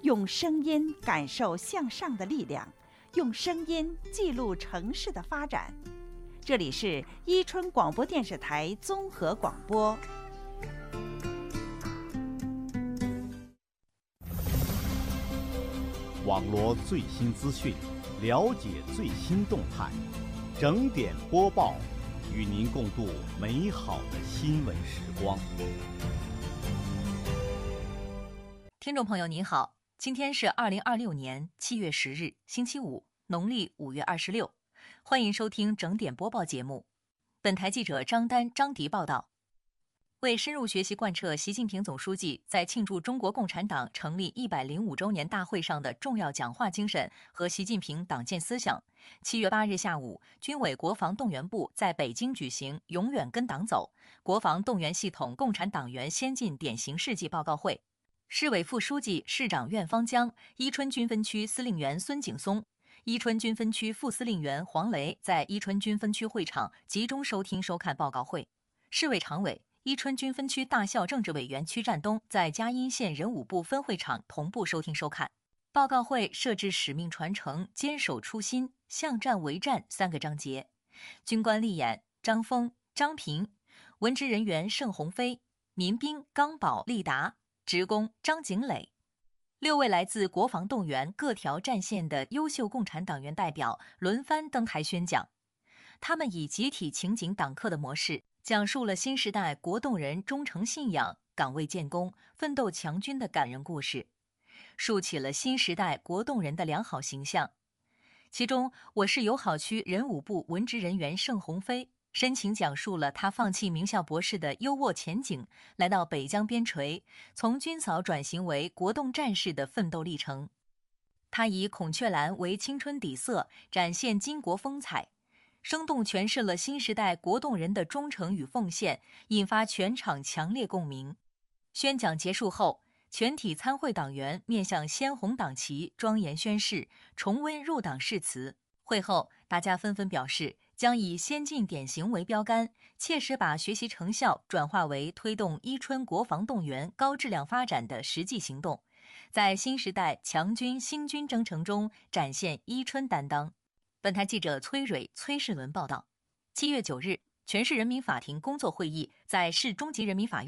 用声音感受向上的力量，用声音记录城市的发展。这里是伊春广播电视台综合广播。 网罗最新资讯，了解最新动态，整点播报，与您共度美好的新闻时光。 听众朋友您好，今天是2026年7月10日，星期五，农历5月26，欢迎收听整点播报节目。本台记者张丹、张迪报道。为深入学习贯彻习近平总书记在庆祝中国共产党成立105周年大会上的重要讲话精神和习近平党建思想，7月8日下午，军委国防动员部在北京举行“永远跟党走”国防动员系统共产党员先进典型事迹报告会。市委副书记、市长苑方江、伊春军分区司令员孙景松、伊春军分区副司令员黄雷在伊春军分区会场集中收听收看报告会。市委常委、伊春军分区大校政治委员曲占东在嘉阴县人武部分会场同步收听收看。报告会设置使命传承、坚守初心、向战为战3个章节，军官立演张峰、张平，文职人员盛鸿飞，民兵刚宝、立达，职工张景磊。6位来自国防动员各条战线的优秀共产党员代表轮番登台宣讲，他们以集体情景党课的模式，讲述了新时代国动人忠诚信仰、岗位建功、奋斗强军的感人故事，树起了新时代国动人的良好形象。其中，我市友好区人武部文职人员盛鸿飞深情讲述了他放弃名校博士的优渥前景，来到北疆边陲，从军嫂转型为国动战士的奋斗历程。他以孔雀蓝为青春底色，展现巾帼风采，生动诠释了新时代国动人的忠诚与奉献，引发全场强烈共鸣。宣讲结束后，全体参会党员面向鲜红党旗庄严宣誓，重温入党誓词。会后，大家纷纷表示将以先进典型为标杆，切实把学习成效转化为推动伊春国防动员高质量发展的实际行动，在新时代强军兴军征程中展现伊春担当。本台记者崔蕊、崔世伦报道。7月9日，全市人民法庭工作会议在市中级人民法院